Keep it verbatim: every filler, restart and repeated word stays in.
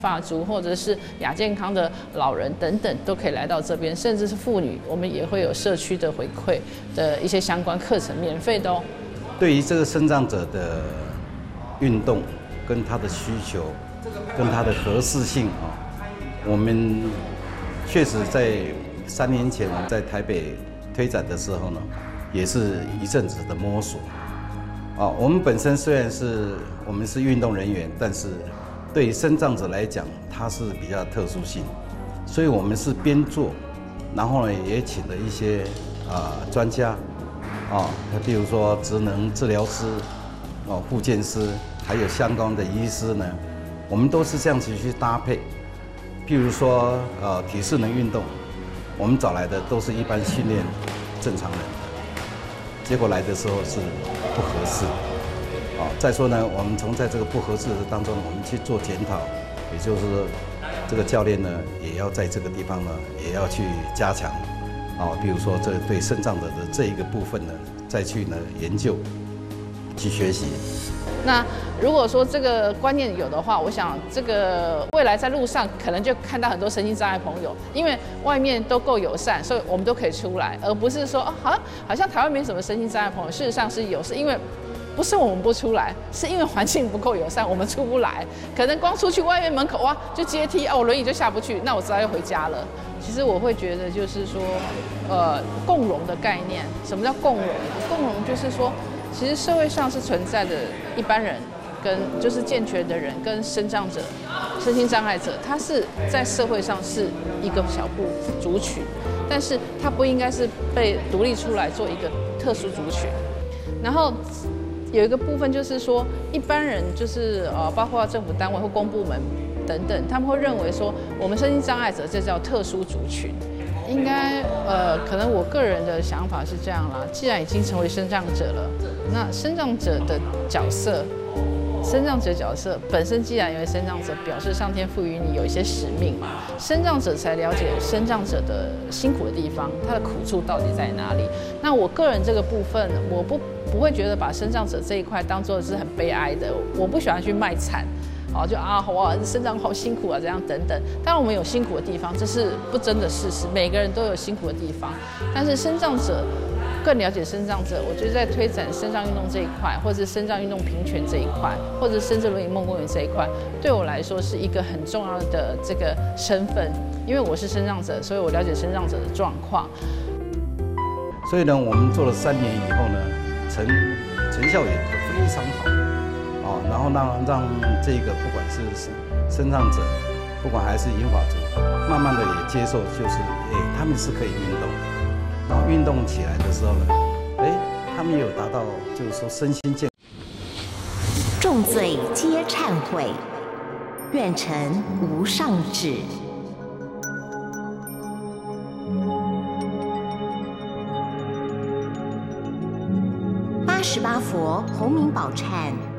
发族或者是亚健康的老人等等，都可以来到这边，甚至是妇女，我们也会有社区的回馈的一些相关课程，免费的哦。 对于这个身障者的运动跟他的需求，跟他的合适性啊，我们确实在三年前我们在台北推展的时候呢，也是一阵子的摸索。啊，我们本身虽然是我们是运动人员，但是对于身障者来讲，它是比较特殊性，所以我们是边做，然后呢也请了一些啊专家，啊，比如说职能治疗师、哦复健师，还有相关的医师呢，我们都是这样子去搭配。譬如说呃体适能运动，我们找来的都是一般训练正常人的，结果来的时候是不合适。啊，再说呢，我们从在这个不合适的当中，我们去做检讨，也就是说，这个教练呢，也要在这个地方呢，也要去加强，啊，比如说这对身障者的这一个部分呢，再去呢研究，去学习。 那如果说这个观念有的话，我想这个未来在路上可能就看到很多身心障碍朋友，因为外面都够友善，所以我们都可以出来，而不是说啊，好像好像台湾没什么身心障碍朋友，事实上是有，是因为。不是我们不出来，是因为环境不够友善，我们出不来。可能光出去外面门口哇，就阶梯啊，我轮椅就下不去，那我只好又回家了。其实我会觉得就是说，呃，共融的概念。什么叫共融？共融就是说，其实社会上是存在的一般人跟就是健全的人跟身障者、身心障碍者，他是在社会上是一个小部族群，但是他不应该是被独立出来做一个特殊族群，然后。有一个部分就是说，一般人就是呃，包括政府单位或公部门等等，他们会认为说，我们身心障碍者这叫特殊族群。应该呃，可能我个人的想法是这样啦。既然已经成为身障者了，那身障者的角色，身障者角色本身既然因为身障者，表示上天赋予你有一些使命，身障者才了解身障者的辛苦的地方，他的苦处到底在哪里。那我个人这个部分，我不。不会觉得把身障者这一块当作是很悲哀的，我不喜欢去卖惨，哦，就啊，哇，身障好辛苦啊，这样等等。当然我们有辛苦的地方，这是不争的事实，每个人都有辛苦的地方。但是身障者更了解身障者，我觉得在推展身障运动这一块，或者身障运动平权这一块，或者甚至轮椅梦公园这一块，对我来说是一个很重要的这个身份，因为我是身障者，所以我了解身障者的状况。 所以呢，我们做了三年以后呢。成成效也非常好，哦，然后让让这个不管是身障者，不管还是银发族，慢慢的也接受，就是哎，他们是可以运动，然后运动起来的时候呢，哎，他们也有达到就是说身心健。 重罪皆忏悔，愿成无上旨。八十八佛洪名宝忏